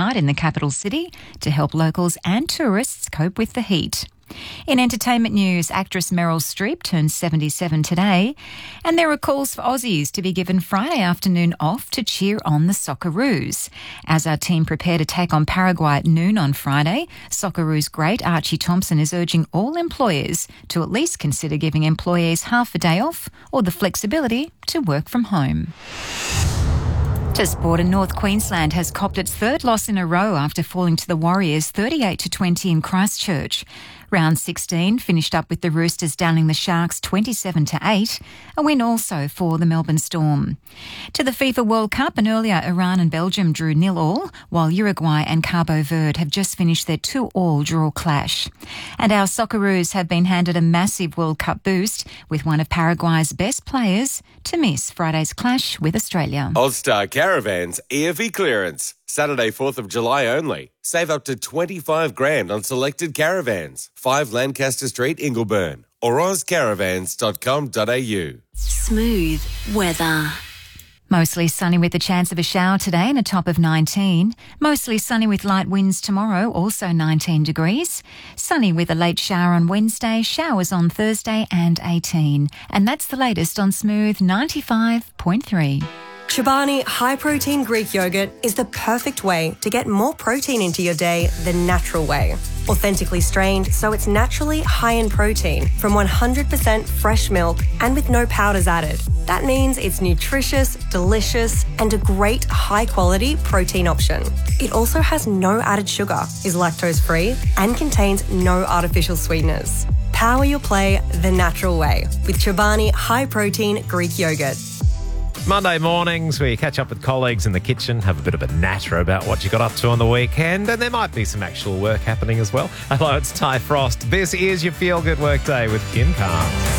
tonight in the capital city to help locals and tourists cope with the heat. In entertainment news, actress Meryl Streep turns 77 today, and there are calls for Aussies to be given Friday afternoon off to cheer on the Socceroos. As our team prepare to take on Paraguay at noon on Friday, Socceroos great Archie Thompson is urging all employers to at least consider giving employees half a day off or the flexibility to work from home. To sport, and North Queensland has copped its third loss in a row after falling to the Warriors 38-20 in Christchurch. Round 16 finished up with the Roosters downing the Sharks 27-8, a win also for the Melbourne Storm. To the FIFA World Cup, and earlier Iran and Belgium drew 0-0, while Uruguay and Cabo Verde have just finished their 2-2 draw clash. And our Socceroos have been handed a massive World Cup boost, with one of Paraguay's best players to miss Friday's clash with Australia. All-Star Caravans EFE clearance. Saturday, 4th of July only. Save up to $25,000 on selected caravans. 5 Lancaster Street, Ingleburn, or ozcaravans.com.au. Smooth weather. Mostly sunny with a chance of a shower today and a top of 19. Mostly sunny with light winds tomorrow, also 19 degrees. Sunny with a late shower on Wednesday, showers on Thursday and 18. And that's the latest on Smooth 95.3. Chobani High Protein Greek Yogurt is the perfect way to get more protein into your day the natural way. Authentically strained, so it's naturally high in protein from 100% fresh milk and with no powders added. That means it's nutritious, delicious, and a great high-quality protein option. It also has no added sugar, is lactose-free, and contains no artificial sweeteners. Power your play the natural way with Chobani High Protein Greek Yogurt. Monday mornings, we catch up with colleagues in the kitchen, have a bit of a natter about what you got up to on the weekend, and there might be some actual work happening as well. Hello, it's Ty Frost. This is your Feel Good Workday with Kim Carnes.